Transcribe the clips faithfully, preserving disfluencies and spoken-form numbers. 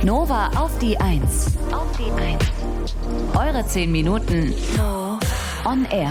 Nova auf die Eins. Auf die Eins. Eure zehn Minuten on air.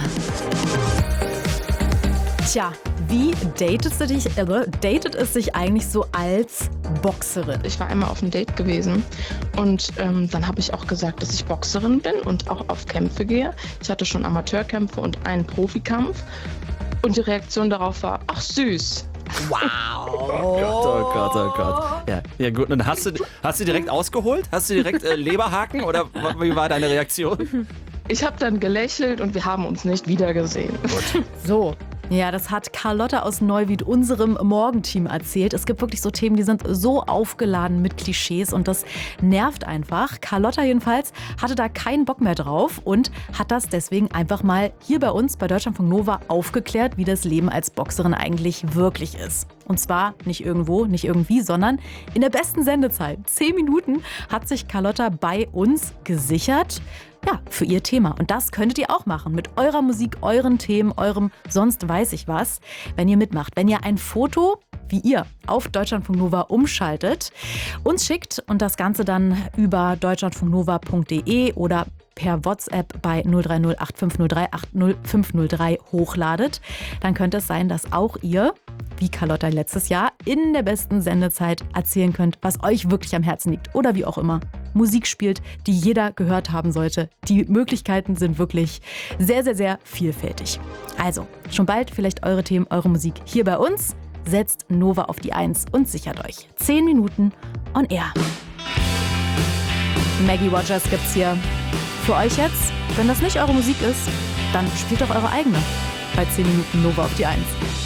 Tja, wie datet es, dich, äh, datet es sich eigentlich so als Boxerin? Ich war einmal auf einem Date gewesen und ähm, dann habe ich auch gesagt, dass ich Boxerin bin und auch auf Kämpfe gehe. Ich hatte schon Amateurkämpfe und einen Profikampf und die Reaktion darauf war, ach süß. Wow. Oh Gott, oh Gott, oh Gott. Ja, ja gut, und hast du, hast du direkt ausgeholt? Hast du direkt äh, Leberhaken oder wie war deine Reaktion? Ich habe dann gelächelt und wir haben uns nicht wiedergesehen. So. Ja, das hat Carlotta aus Neuwied unserem Morgenteam erzählt. Es gibt wirklich so Themen, die sind so aufgeladen mit Klischees und das nervt einfach. Carlotta jedenfalls hatte da keinen Bock mehr drauf und hat das deswegen einfach mal hier bei uns bei Deutschlandfunk Nova aufgeklärt, wie das Leben als Boxerin eigentlich wirklich ist. Und zwar nicht irgendwo, nicht irgendwie, sondern in der besten Sendezeit. Zehn Minuten hat sich Carlotta bei uns gesichert. Ja, für ihr Thema. Und das könntet ihr auch machen. Mit eurer Musik, euren Themen, eurem sonst weiß ich was. Wenn ihr mitmacht, wenn ihr ein Foto, wie ihr, auf Deutschlandfunk Nova umschaltet, uns schickt und das Ganze dann über deutschlandfunknova punkt de oder per WhatsApp bei null drei null acht fünf null drei acht null fünf null drei hochladet, dann könnte es sein, dass auch ihr, wie Carlotta letztes Jahr, in der besten Sendezeit erzählen könnt, was euch wirklich am Herzen liegt oder wie auch immer. Musik spielt, die jeder gehört haben sollte. Die Möglichkeiten sind wirklich sehr, sehr, sehr vielfältig. Also, schon bald vielleicht eure Themen, eure Musik hier bei uns. Setzt Nova auf die Eins und sichert euch zehn Minuten on air. Maggie Rogers gibt's hier für euch jetzt. Wenn das nicht eure Musik ist, dann spielt doch eure eigene bei zehn Minuten Nova auf die Eins.